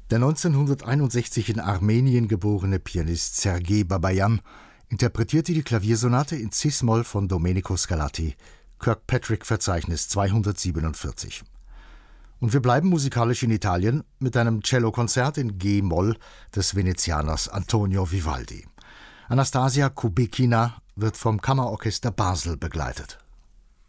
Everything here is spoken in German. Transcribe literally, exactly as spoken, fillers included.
Der neunzehnhunderteinundsechzig in Armenien geborene Pianist Sergei Babayan interpretierte die Klaviersonate in Cis-Moll von Domenico Scarlatti, Kirkpatrick-Verzeichnis zweihundertsiebenundvierzig. Und wir bleiben musikalisch in Italien mit einem Cellokonzert in G-Moll des Venezianers Antonio Vivaldi. Anastasia Kubekina wird vom Kammerorchester Basel begleitet.